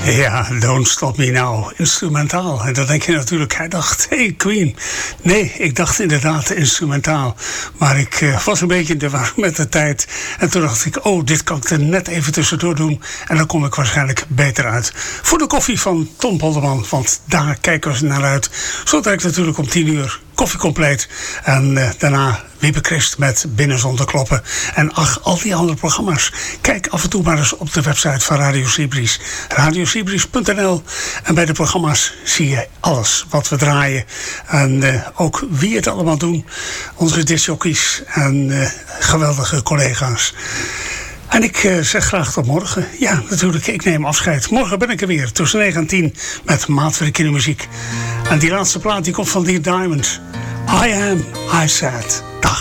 Ja, Don't Stop Me Now, instrumentaal. En dan denk je natuurlijk, hij dacht, hey Queen. Nee, ik dacht inderdaad instrumentaal. Maar ik was een beetje in de war met de tijd. En toen dacht ik, oh, dit kan ik er net even tussendoor doen. En dan kom ik waarschijnlijk beter uit. Voor de koffie van Ton Polderman, want daar kijken we naar uit. Zo direct natuurlijk om 10 uur. Koffie compleet. En daarna Wiebe Christ met Binnen zonder kloppen. En ach, al die andere programma's. Kijk af en toe maar eens op de website van Radio Sibris. radiosibris.nl. En bij de programma's zie je alles wat we draaien. En ook wie het allemaal doen. Onze discjockeys en geweldige collega's. En ik zeg graag tot morgen. Ja, natuurlijk, ik neem afscheid. Morgen ben ik er weer tussen 9 en 10 met Maatwerk in de muziek. En die laatste plaat die komt van Dear Diamond. I Am, I Said. Dag.